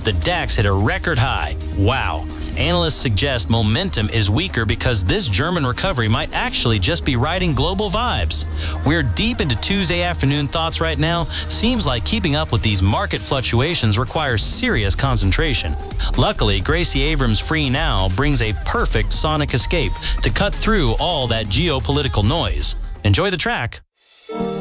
the DAX hit a record high. Wow. Analysts suggest momentum is weaker because this German recovery might actually just be riding global vibes. We're deep into Tuesday afternoon thoughts right now. Seems like keeping up with these market fluctuations requires serious concentration. Luckily, Gracie Abrams' Free Now brings a perfect sonic escape to cut through all that geopolitical noise. Enjoy the track.